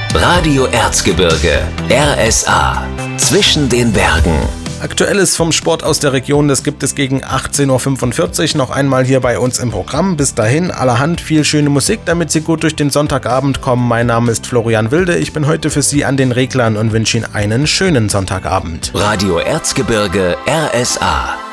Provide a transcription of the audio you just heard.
Radio Erzgebirge, RSA. Zwischen den Bergen. Aktuelles vom Sport aus der Region, das gibt es gegen 18.45 Uhr noch einmal hier bei uns im Programm. Bis dahin allerhand viel schöne Musik, damit Sie gut durch den Sonntagabend kommen. Mein Name ist Florian Wilde, ich bin heute für Sie an den Reglern und wünsche Ihnen einen schönen Sonntagabend. Radio Erzgebirge, RSA.